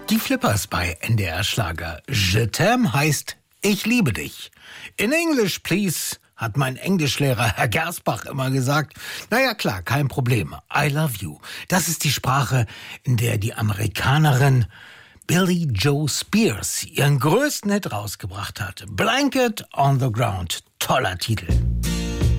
Die Flippers bei NDR Schlager. Je t'aime heißt Ich liebe dich. In English, please, hat mein Englischlehrer Herr Gersbach immer gesagt. Naja, klar, kein Problem. I love you. Das ist die Sprache, in der die Amerikanerin Billie Joe Spears ihren größten Hit rausgebracht hat. Blanket on the Ground. Toller Titel.